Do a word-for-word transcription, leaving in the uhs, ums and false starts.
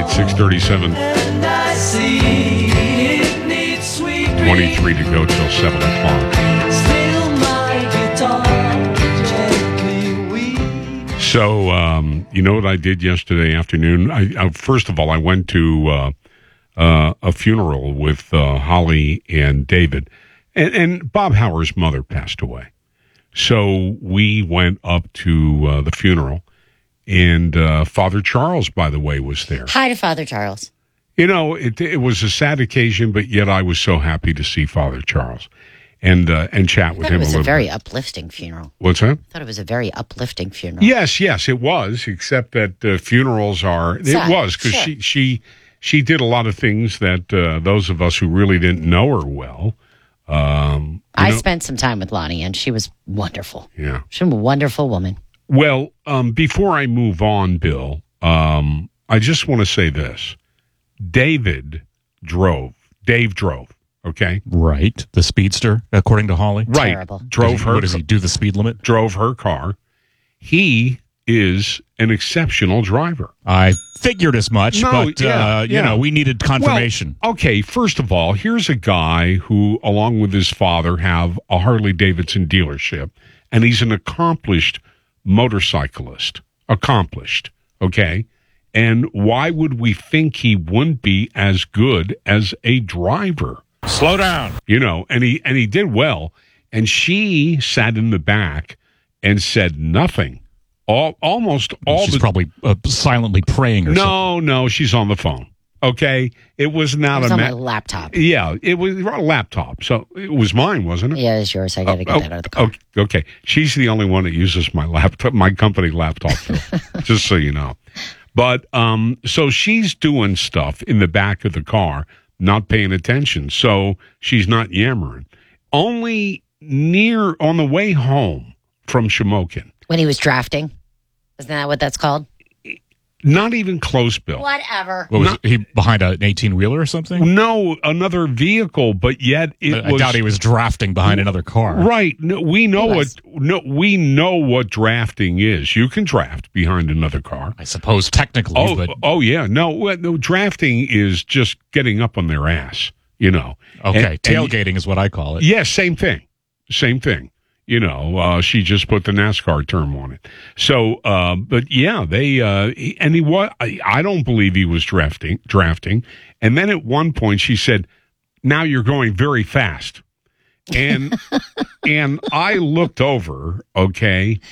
right, six thirty-seven. twenty-three to go till seven o'clock. So, um, you know what I did yesterday afternoon? I, I First of all, I went to uh, uh, a funeral with uh, Holly and David. And, and Bob Hauer's mother passed away. So we went up to uh, the funeral. And uh, Father Charles, by the way, was there. Hi to Father Charles. You know, it, it was a sad occasion, but yet I was so happy to see Father Charles and uh, and chat with him a little bit. It was a very uplifting funeral. What's that? I thought it was a very uplifting funeral. Yes, yes, it was, except that uh, funerals are... Sad. It was, because Sure. she, she, she did a lot of things that uh, those of us who really didn't know her well... Um, I know, spent some time with Lonnie, and she was wonderful. Yeah. She's a wonderful woman. Well, um, before I move on, Bill, um, I just want to say this. David drove. Dave drove, okay? Right. The speedster, according to Holly. Right. Terrible. Drove Does he, her. What does he do, the speed limit? Drove her car. He is an exceptional driver. I figured as much, No, but, yeah, uh, you yeah. know, we needed confirmation. Well, okay, first of all, here's a guy who, along with his father, have a Harley-Davidson dealership, and he's an accomplished motorcyclist. Accomplished, okay? And why would we think he wouldn't be as good as a driver? Slow down. You know, and he and he did well. And she sat in the back and said nothing. All almost all She's the probably uh, silently praying or something. No, no, she's on the phone. Okay? It was not It was a on ma- my laptop. Yeah, it was a laptop. So it was mine, wasn't it? Yeah, it's yours. I got to get Oh, that out of the car. okay, okay. She's the only one that uses my laptop, my company laptop, just so you know. But um, so she's doing stuff in the back of the car, not paying attention. So she's not yammering. Only near on the way home from Shamokin. When he was drafting. Isn't that what that's called? Not even close, Bill. Whatever. What was Not- he behind an eighteen-wheeler or something? No, another vehicle, but yet it I, I was. doubt he was drafting behind another car. Right. No, we know He what was. no we know what drafting is. You can draft behind another car. I suppose technically, Oh, but oh yeah. No, well, no, drafting is just getting up on their ass, you know. okay, And- and- tailgating is what I call it. yeah, same thing. Same thing. You know, uh, she just put the NASCAR term on it. So, uh, but yeah, they, uh, he- and he was, I, I don't believe he was drafting, drafting. And then at one point she said, now you're going very fast. And, and I looked over, okay,